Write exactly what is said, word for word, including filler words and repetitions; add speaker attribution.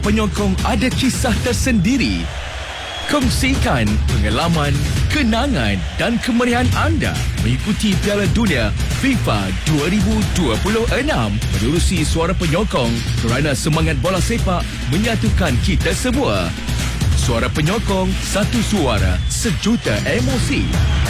Speaker 1: penyokong ada kisah tersendiri. Kongsikan pengalaman, kenangan dan kemeriahan anda mengikuti Piala Dunia FIFA dua ribu dua puluh enam menerusi Suara Penyokong kerana semangat bola sepak menyatukan kita semua. Suara Penyokong, satu suara, sejuta emosi.